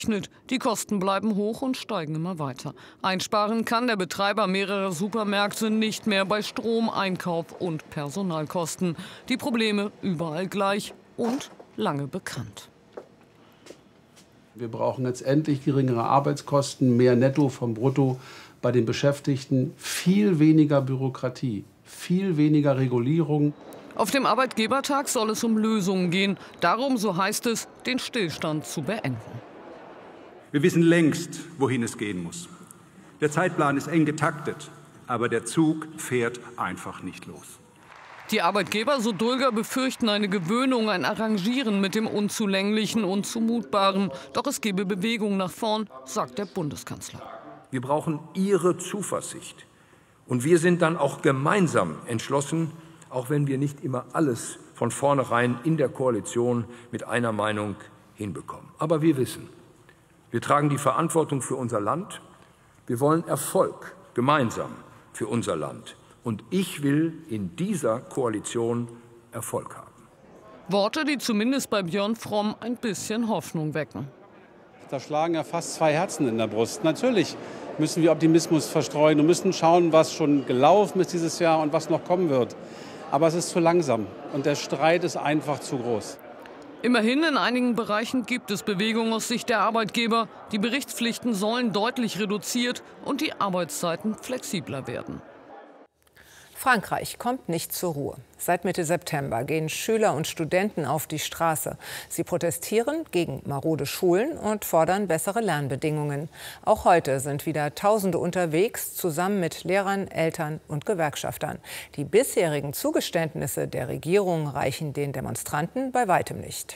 Die Kosten bleiben hoch und steigen immer weiter. Einsparen kann der Betreiber mehrerer Supermärkte nicht mehr bei Strom, Einkauf und Personalkosten. Die Probleme überall gleich und lange bekannt. Wir brauchen jetzt endlich geringere Arbeitskosten, mehr Netto vom Brutto bei den Beschäftigten, viel weniger Bürokratie, viel weniger Regulierung. Auf dem Arbeitgebertag soll es um Lösungen gehen. Darum, so heißt es, den Stillstand zu beenden. Wir wissen längst, wohin es gehen muss. Der Zeitplan ist eng getaktet, aber der Zug fährt einfach nicht los. Die Arbeitgeber, so Dulger, befürchten eine Gewöhnung, ein Arrangieren mit dem Unzulänglichen, Unzumutbaren. Doch es gebe Bewegung nach vorn, sagt der Bundeskanzler. Wir brauchen Ihre Zuversicht. Und wir sind dann auch gemeinsam entschlossen, auch wenn wir nicht immer alles von vornherein in der Koalition mit einer Meinung hinbekommen. Aber wir wissen, wir tragen die Verantwortung für unser Land. Wir wollen Erfolg gemeinsam für unser Land. Und ich will in dieser Koalition Erfolg haben. Worte, die zumindest bei Björn Fromm ein bisschen Hoffnung wecken. Da schlagen ja fast zwei Herzen in der Brust. Natürlich müssen wir Optimismus verstreuen und müssen schauen, was schon gelaufen ist dieses Jahr und was noch kommen wird. Aber es ist zu langsam und der Streit ist einfach zu groß. Immerhin, in einigen Bereichen gibt es Bewegung aus Sicht der Arbeitgeber. Die Berichtspflichten sollen deutlich reduziert und die Arbeitszeiten flexibler werden. Frankreich kommt nicht zur Ruhe. Seit Mitte September gehen Schüler und Studenten auf die Straße. Sie protestieren gegen marode Schulen und fordern bessere Lernbedingungen. Auch heute sind wieder Tausende unterwegs, zusammen mit Lehrern, Eltern und Gewerkschaftern. Die bisherigen Zugeständnisse der Regierung reichen den Demonstranten bei weitem nicht.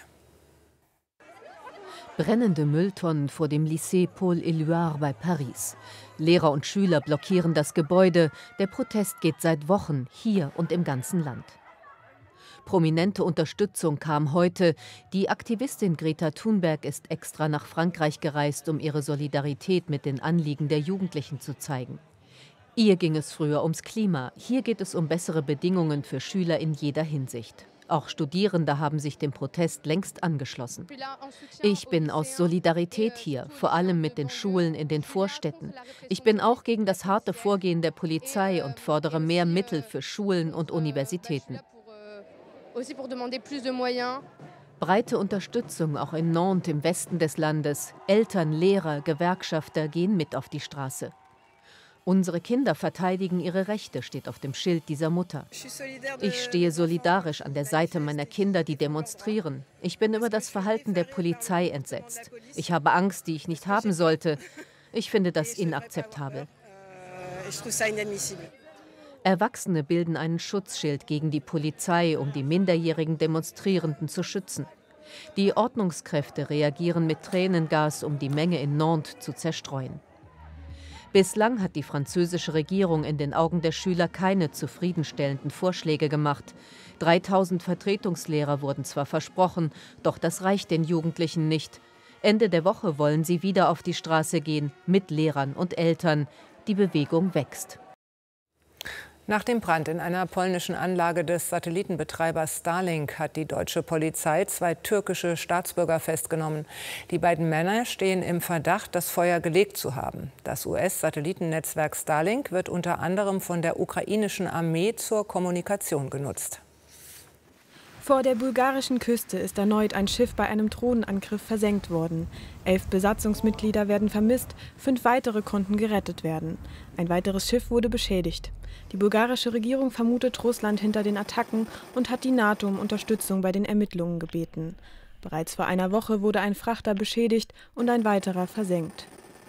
Brennende Mülltonnen vor dem Lycée Paul-Éluard bei Paris. Lehrer und Schüler blockieren das Gebäude. Der Protest geht seit Wochen hier und im ganzen Land. Prominente Unterstützung kam heute. Die Aktivistin Greta Thunberg ist extra nach Frankreich gereist, um ihre Solidarität mit den Anliegen der Jugendlichen zu zeigen. Ihr ging es früher ums Klima. Hier geht es um bessere Bedingungen für Schüler in jeder Hinsicht. Auch Studierende haben sich dem Protest längst angeschlossen. Ich bin aus Solidarität hier, vor allem mit den Schulen in den Vorstädten. Ich bin auch gegen das harte Vorgehen der Polizei und fordere mehr Mittel für Schulen und Universitäten. Breite Unterstützung auch in Nantes im Westen des Landes. Eltern, Lehrer, Gewerkschafter gehen mit auf die Straße. Unsere Kinder verteidigen ihre Rechte, steht auf dem Schild dieser Mutter. Ich stehe solidarisch an der Seite meiner Kinder, die demonstrieren. Ich bin über das Verhalten der Polizei entsetzt. Ich habe Angst, die ich nicht haben sollte. Ich finde das inakzeptabel. Erwachsene bilden einen Schutzschild gegen die Polizei, um die minderjährigen Demonstrierenden zu schützen. Die Ordnungskräfte reagieren mit Tränengas, um die Menge in Nantes zu zerstreuen. Bislang hat die französische Regierung in den Augen der Schüler keine zufriedenstellenden Vorschläge gemacht. 3000 Vertretungslehrer wurden zwar versprochen, doch das reicht den Jugendlichen nicht. Ende der Woche wollen sie wieder auf die Straße gehen, mit Lehrern und Eltern. Die Bewegung wächst. Nach dem Brand in einer polnischen Anlage des Satellitenbetreibers Starlink hat die deutsche Polizei 2 türkische Staatsbürger festgenommen. Die beiden Männer stehen im Verdacht, das Feuer gelegt zu haben. Das US-Satellitennetzwerk Starlink wird unter anderem von der ukrainischen Armee zur Kommunikation genutzt. Vor der bulgarischen Küste ist erneut ein Schiff bei einem Drohnenangriff versenkt worden. 11 Besatzungsmitglieder werden vermisst, 5 weitere konnten gerettet werden. Ein weiteres Schiff wurde beschädigt. Die bulgarische Regierung vermutet Russland hinter den Attacken und hat die NATO um Unterstützung bei den Ermittlungen gebeten. Bereits vor einer Woche wurde ein Frachter beschädigt und ein weiterer versenkt.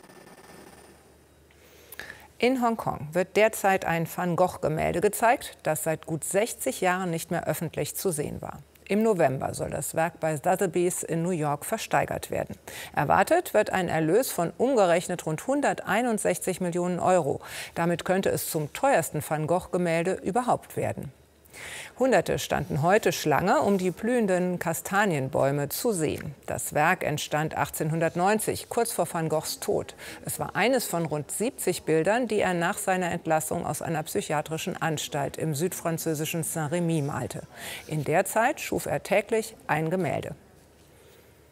In Hongkong wird derzeit ein Van Gogh-Gemälde gezeigt, das seit gut 60 Jahren nicht mehr öffentlich zu sehen war. Im November soll das Werk bei Sotheby's in New York versteigert werden. Erwartet wird ein Erlös von umgerechnet rund 161 Millionen Euro. Damit könnte es zum teuersten Van Gogh-Gemälde überhaupt werden. Hunderte standen heute Schlange, um die blühenden Kastanienbäume zu sehen. Das Werk entstand 1890, kurz vor Van Goghs Tod. Es war eines von rund 70 Bildern, die er nach seiner Entlassung aus einer psychiatrischen Anstalt im südfranzösischen Saint-Rémy malte. In der Zeit schuf er täglich ein Gemälde.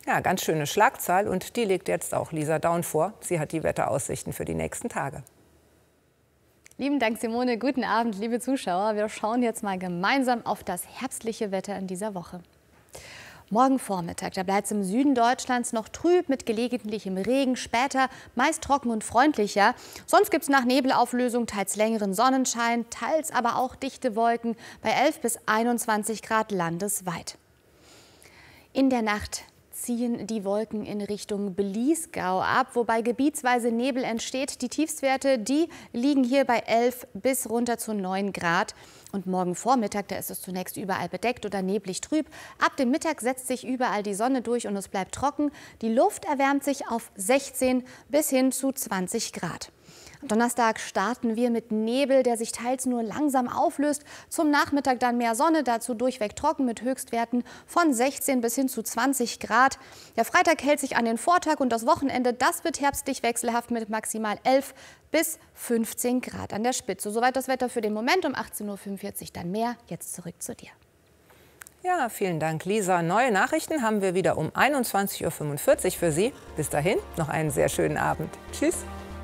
Ja, ganz schöne Schlagzahl und die legt jetzt auch Lisa Daun vor. Sie hat die Wetteraussichten für die nächsten Tage. Lieben Dank, Simone. Guten Abend, liebe Zuschauer. Wir schauen jetzt mal gemeinsam auf das herbstliche Wetter in dieser Woche. Morgen Vormittag, da bleibt es im Süden Deutschlands noch trüb mit gelegentlichem Regen, später meist trocken und freundlicher. Sonst gibt es nach Nebelauflösung teils längeren Sonnenschein, teils aber auch dichte Wolken bei 11 bis 21 Grad landesweit. In der Nacht ziehen die Wolken in Richtung Bliesgau ab, wobei gebietsweise Nebel entsteht. Die Tiefstwerte, die liegen hier bei 11 bis runter zu 9 Grad. Und morgen Vormittag, da ist es zunächst überall bedeckt oder neblig trüb. Ab dem Mittag setzt sich überall die Sonne durch und es bleibt trocken. Die Luft erwärmt sich auf 16 bis hin zu 20 Grad. Am Donnerstag starten wir mit Nebel, der sich teils nur langsam auflöst. Zum Nachmittag dann mehr Sonne, dazu durchweg trocken mit Höchstwerten von 16 bis hin zu 20 Grad. Der Freitag hält sich an den Vortag und das Wochenende, das wird herbstlich wechselhaft mit maximal 11 bis 15 Grad an der Spitze. Soweit das Wetter für den Moment. Um 18:45 Uhr dann mehr. Jetzt zurück zu dir. Ja, vielen Dank, Lisa. Neue Nachrichten haben wir wieder um 21:45 Uhr für Sie. Bis dahin noch einen sehr schönen Abend. Tschüss.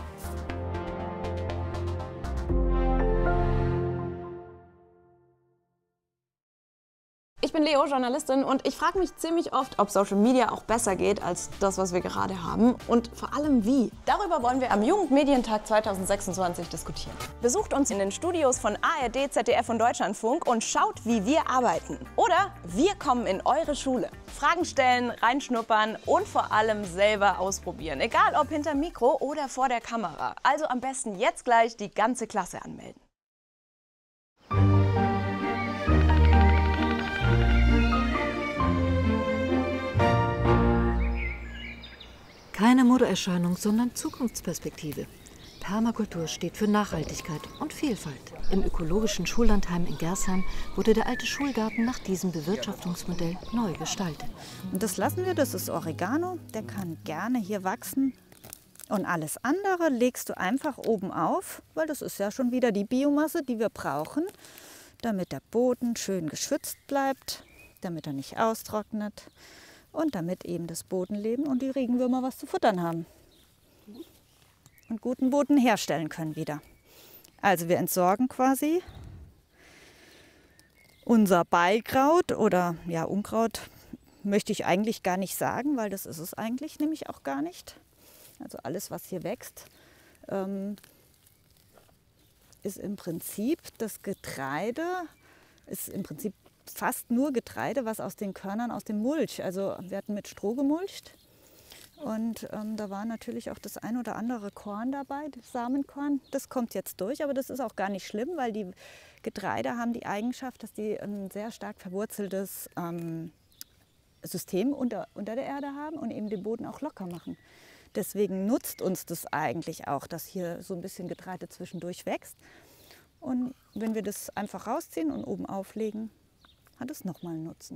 Ich bin Leo, Journalistin, und ich frage mich ziemlich oft, ob Social Media auch besser geht als das, was wir gerade haben, und vor allem wie. Darüber wollen wir am Jugendmedientag 2026 diskutieren. Besucht uns in den Studios von ARD, ZDF und Deutschlandfunk und schaut, wie wir arbeiten. Oder wir kommen in eure Schule. Fragen stellen, reinschnuppern und vor allem selber ausprobieren. Egal ob hinter Mikro oder vor der Kamera. Also am besten jetzt gleich die ganze Klasse anmelden. Keine Modeerscheinung, sondern Zukunftsperspektive. Permakultur steht für Nachhaltigkeit und Vielfalt. Im ökologischen Schullandheim in Gersheim wurde der alte Schulgarten nach diesem Bewirtschaftungsmodell neu gestaltet. Und das lassen wir, das ist Oregano, der kann gerne hier wachsen. Und alles andere legst du einfach oben auf, weil das ist ja schon wieder die Biomasse, die wir brauchen, damit der Boden schön geschützt bleibt, damit er nicht austrocknet. Und damit eben das Bodenleben und die Regenwürmer was zu futtern haben. Und guten Boden herstellen können wieder. Also wir entsorgen quasi unser Beikraut oder ja, Unkraut möchte ich eigentlich gar nicht sagen, weil das ist es eigentlich nämlich auch gar nicht. Also alles, was hier wächst, ist im Prinzip das Getreide, ist im Prinzip fast nur Getreide, was aus den Körnern aus dem Mulch. Also wir hatten mit Stroh gemulcht und da war natürlich auch das ein oder andere Korn dabei, das Samenkorn. Das kommt jetzt durch, aber das ist auch gar nicht schlimm, weil die Getreide haben die Eigenschaft, dass die ein sehr stark verwurzeltes System unter der Erde haben und eben den Boden auch locker machen. Deswegen nutzt uns das eigentlich auch, dass hier so ein bisschen Getreide zwischendurch wächst. Und wenn wir das einfach rausziehen und oben auflegen, hat es nochmal einen Nutzen.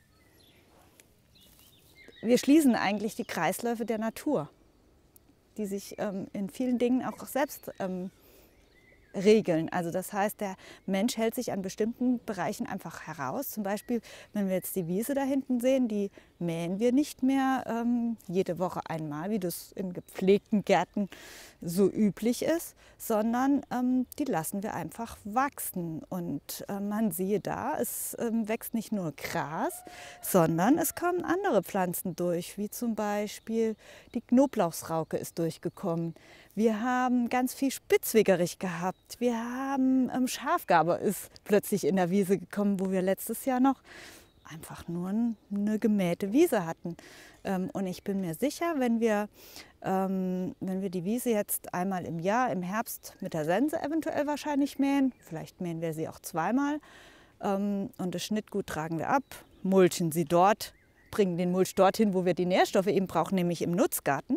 Wir schließen eigentlich die Kreisläufe der Natur, die sich in vielen Dingen auch selbst regeln. Also das heißt, der Mensch hält sich an bestimmten Bereichen einfach heraus. Zum Beispiel, wenn wir jetzt die Wiese da hinten sehen, die mähen wir nicht mehr jede Woche einmal, wie das in gepflegten Gärten so üblich ist, sondern die lassen wir einfach wachsen. Und man siehe da, es wächst nicht nur Gras, sondern es kommen andere Pflanzen durch, wie zum Beispiel die Knoblauchsrauke ist durchgekommen. Wir haben ganz viel Spitzwegerich gehabt. Wir haben Schafgarbe ist plötzlich in der Wiese gekommen, wo wir letztes Jahr noch einfach nur eine gemähte Wiese hatten. Und ich bin mir sicher, wenn wir die Wiese jetzt einmal im Jahr, im Herbst mit der Sense eventuell wahrscheinlich mähen, vielleicht mähen wir sie auch zweimal, und das Schnittgut tragen wir ab, mulchen sie dort, bringen den Mulch dorthin, wo wir die Nährstoffe eben brauchen, nämlich im Nutzgarten.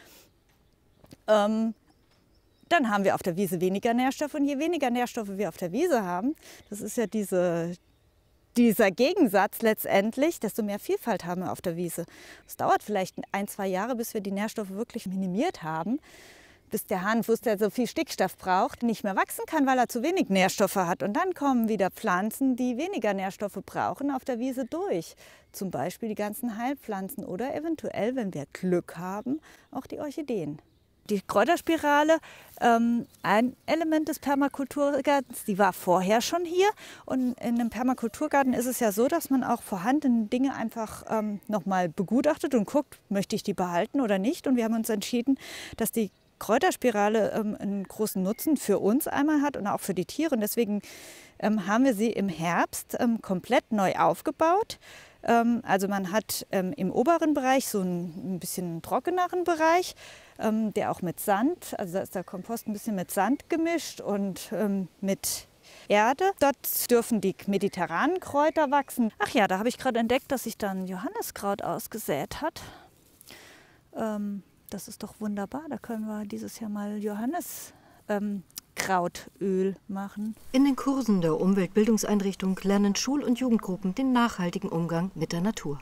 Dann haben wir auf der Wiese weniger Nährstoffe, und je weniger Nährstoffe wir auf der Wiese haben, das ist ja dieser Gegensatz letztendlich, desto mehr Vielfalt haben wir auf der Wiese. Es dauert vielleicht 1, 2 Jahre, bis wir die Nährstoffe wirklich minimiert haben. bis der Hanf, der so viel Stickstoff braucht, nicht mehr wachsen kann, weil er zu wenig Nährstoffe hat. Und dann kommen wieder Pflanzen, die weniger Nährstoffe brauchen, auf der Wiese durch. Zum Beispiel die ganzen Heilpflanzen oder eventuell, wenn wir Glück haben, auch die Orchideen. Die Kräuterspirale, ein Element des Permakulturgartens, die war vorher schon hier. Und in einem Permakulturgarten ist es ja so, dass man auch vorhandene Dinge einfach nochmal begutachtet und guckt, möchte ich die behalten oder nicht. Und wir haben uns entschieden, dass die Kräuterspirale einen großen Nutzen für uns einmal hat und auch für die Tiere. Und deswegen haben wir sie im Herbst komplett neu aufgebaut. Also man hat im oberen Bereich so ein bisschen trockeneren Bereich, der auch mit Sand, also da ist der Kompost ein bisschen mit Sand gemischt und mit Erde. Dort dürfen die mediterranen Kräuter wachsen. Ach ja, da habe ich gerade entdeckt, dass sich dann Johanniskraut ausgesät hat. Das ist doch wunderbar, da können wir dieses Jahr mal Johanniskrautöl machen. In den Kursen der Umweltbildungseinrichtung lernen Schul- und Jugendgruppen den nachhaltigen Umgang mit der Natur.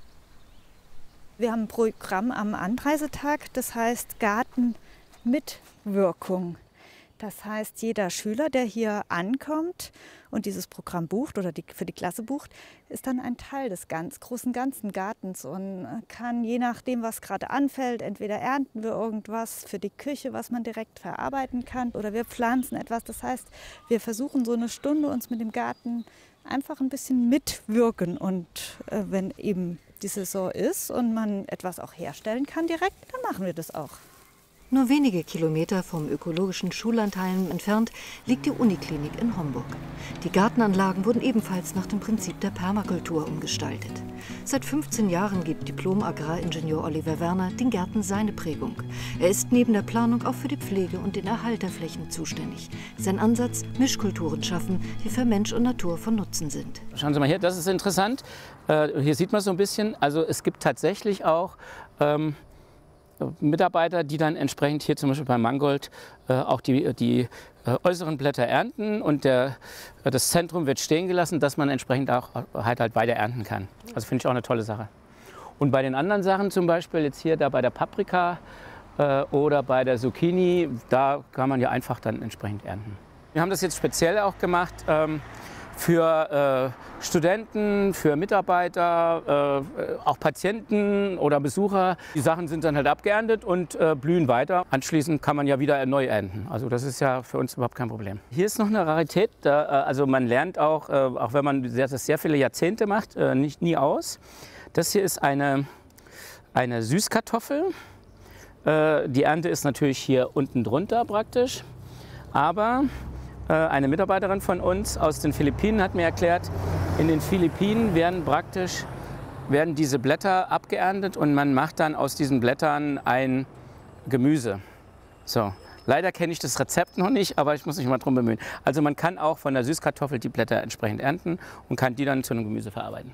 Wir haben ein Programm am Anreisetag, das heißt Gartenmitwirkung. Das heißt, jeder Schüler, der hier ankommt und dieses Programm bucht oder für die Klasse bucht, ist dann ein Teil des ganz großen ganzen Gartens und kann je nachdem, was gerade anfällt, entweder ernten wir irgendwas für die Küche, was man direkt verarbeiten kann, oder wir pflanzen etwas. Das heißt, wir versuchen so eine Stunde uns mit dem Garten einfach ein bisschen mitwirken. Und wenn eben die Saison ist und man etwas auch herstellen kann direkt, dann machen wir das auch. Nur wenige Kilometer vom ökologischen Schullandheim entfernt liegt die Uniklinik in Homburg. Die Gartenanlagen wurden ebenfalls nach dem Prinzip der Permakultur umgestaltet. Seit 15 Jahren gibt Diplom-Agraringenieur Oliver Werner den Gärten seine Prägung. Er ist neben der Planung auch für die Pflege und den Erhalt der Flächen zuständig. Sein Ansatz: Mischkulturen schaffen, die für Mensch und Natur von Nutzen sind. Schauen Sie mal hier, das ist interessant. Hier sieht man so ein bisschen, also es gibt tatsächlich auch Mitarbeiter, die dann entsprechend hier zum Beispiel beim Mangold auch die äußeren Blätter ernten und das Zentrum wird stehen gelassen, dass man entsprechend auch halt weiter ernten kann. Also finde ich auch eine tolle Sache. Und bei den anderen Sachen zum Beispiel jetzt hier da bei der Paprika oder bei der Zucchini, da kann man ja einfach dann entsprechend ernten. Wir haben das jetzt speziell auch gemacht für Studenten, für Mitarbeiter, auch Patienten oder Besucher. Die Sachen sind dann halt abgeerntet und blühen weiter. Anschließend kann man ja wieder neu ernten. Also das ist ja für uns überhaupt kein Problem. Hier ist noch eine Rarität. Also man lernt auch, auch wenn man das sehr viele Jahrzehnte macht, nie aus. Das hier ist eine Süßkartoffel. Die Ernte ist natürlich hier unten drunter praktisch. Aber eine Mitarbeiterin von uns aus den Philippinen hat mir erklärt, in den Philippinen werden diese Blätter abgeerntet und man macht dann aus diesen Blättern ein Gemüse. So. Leider kenne ich das Rezept noch nicht, aber ich muss mich mal drum bemühen. Also man kann auch von der Süßkartoffel die Blätter entsprechend ernten und kann die dann zu einem Gemüse verarbeiten.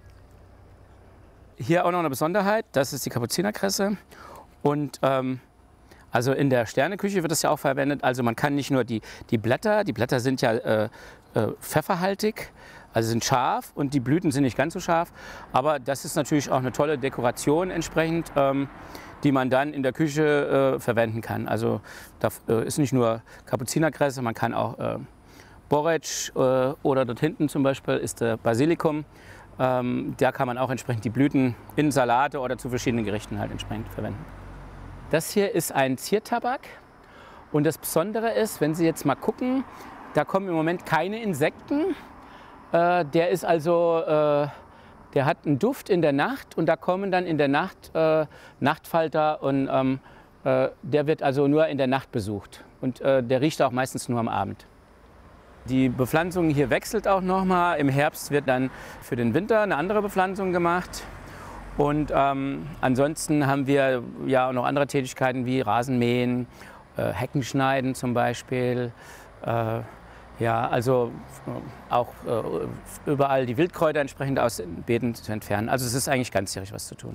Hier auch noch eine Besonderheit, das ist die Kapuzinerkresse. Und also in der Sterneküche wird das ja auch verwendet. Also man kann nicht nur die Blätter sind ja pfefferhaltig, also sind scharf und die Blüten sind nicht ganz so scharf. Aber das ist natürlich auch eine tolle Dekoration entsprechend, die man dann in der Küche verwenden kann. Also da ist nicht nur Kapuzinerkresse, man kann auch Borretsch oder dort hinten zum Beispiel ist der Basilikum. Da kann man auch entsprechend die Blüten in Salate oder zu verschiedenen Gerichten halt entsprechend verwenden. Das hier ist ein Ziertabak und das Besondere ist, wenn Sie jetzt mal gucken, da kommen im Moment keine Insekten. Der ist also, der hat einen Duft in der Nacht und da kommen dann in der Nacht Nachtfalter und der wird also nur in der Nacht besucht und der riecht auch meistens nur am Abend. Die Bepflanzung hier wechselt auch nochmal. Im Herbst wird dann für den Winter eine andere Bepflanzung gemacht. Und ansonsten haben wir ja auch noch andere Tätigkeiten wie Rasenmähen, Hecken schneiden zum Beispiel. Ja, also auch überall die Wildkräuter entsprechend aus den Beeten zu entfernen. Also es ist eigentlich ganzjährig was zu tun.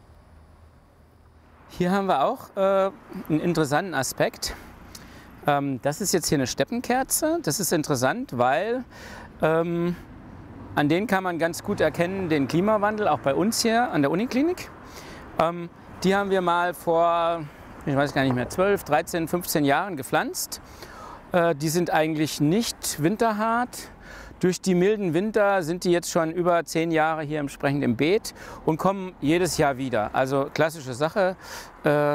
Hier haben wir auch einen interessanten Aspekt. Das ist jetzt hier eine Steppenkerze. Das ist interessant, weil an denen kann man ganz gut erkennen, den Klimawandel, auch bei uns hier an der Uniklinik. Die haben wir mal vor ich weiß gar nicht mehr, 12, 13, 15 Jahren gepflanzt. Die sind eigentlich nicht winterhart. Durch die milden Winter sind die jetzt schon über 10 Jahre hier entsprechend im Beet und kommen jedes Jahr wieder. Also klassische Sache.